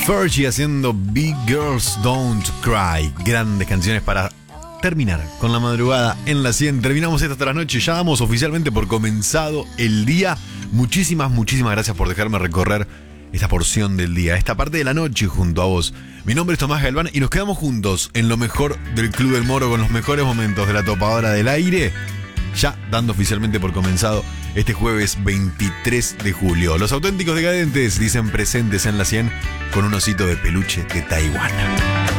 Fergie haciendo Big Girls Don't Cry. Grandes canciones para terminar con la madrugada en la 100. Terminamos esta hasta la noche. Ya damos oficialmente por comenzado el día. Muchísimas gracias por dejarme recorrer esta porción del día, esta parte de la noche junto a vos. Mi nombre es Tomás Galván y nos quedamos juntos en lo mejor del Club del Moro con los mejores momentos de la topadora del aire. Ya dando oficialmente por comenzado este jueves 23 de julio. Los auténticos decadentes dicen presentes en la 100 con un osito de peluche de Taiwán.